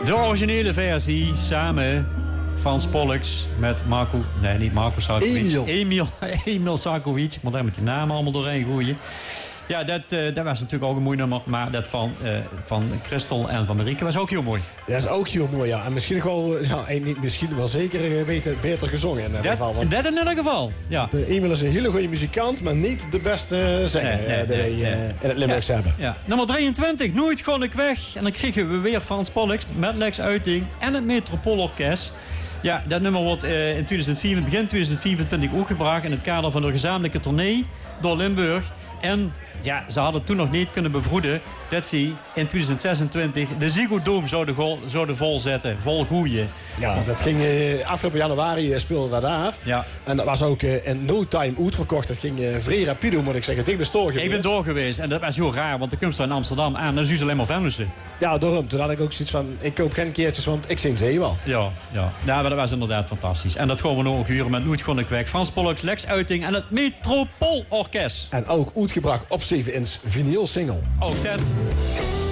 De originele versie samen van Pollux met Marco... Nee, niet Marco Sarkovic. Emil Sarkovic. Ik moet daar met die namen allemaal doorheen gooien. Ja, dat was natuurlijk ook een mooi nummer. Maar dat van Christel en van Marieke was ook heel mooi. Ja, dat is ook heel mooi, ja. En misschien nog wel... Ja, niet misschien, wel zeker beter gezongen in ieder geval. Dat in ieder geval, ja. Emil is een hele goede muzikant, maar niet de beste zanger die wij in het Limburgs hebben. Ja. Nummer 23, Nooit kon ik weg. En dan kregen we weer Frans Pollux met Lex Uiting en het Metropoolorkest. Ja, dat nummer wordt in begin 2024 ook gebracht in het kader van de gezamenlijke tournee door Limburg. En ja, ze hadden toen nog niet kunnen bevroeden dat ze in 2026 de Ziggo Dome zouden volzetten, volgroeien. Ja, dat ging afgelopen januari speelde dat af. Ja. En dat was ook in no time uitverkocht. Dat ging vrij rapido, moet ik zeggen. Ik ben door geweest en dat was heel raar, want de komst in Amsterdam aan, dan is alleen maar Venlussen. Ja, daarom. Toen had ik ook zoiets van, ik koop geen keertjes, want ik zing ze wel. Ja, maar dat was inderdaad fantastisch. En dat gaan we nu ook huren met Nooit kon ik weg. Frans Pollux, Lex Uiting en het Metropoolorkest. En ook uitgebracht op 7-inch vinyl single. Ook dat.